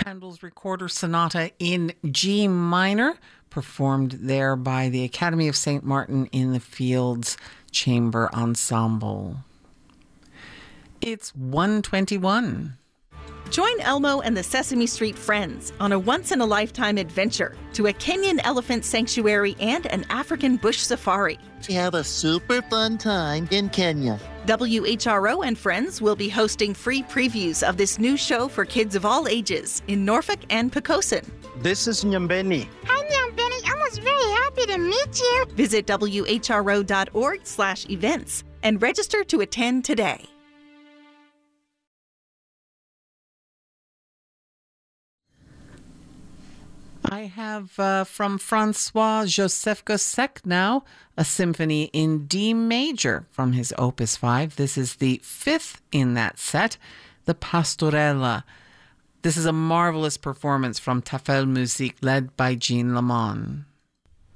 Handel's Recorder Sonata in G minor, performed there by the Academy of St. Martin in the Fields Chamber Ensemble. It's 1:21. Join Elmo and the Sesame Street Friends on a once-in-a-lifetime adventure to a Kenyan elephant sanctuary and an African bush safari. To have a super fun time in Kenya. WHRO and Friends will be hosting free previews of this new show for kids of all ages in Norfolk and Poquoson. This is Nyambeni. Hi, Nyambeni. I was very happy to meet you. Visit whro.org/events and register to attend today. I have from Francois Joseph Gossec now, a symphony in D major from his Opus 5. This is the fifth in that set, the Pastorella. This is a marvelous performance from Tafel Musique led by Jean Lamont.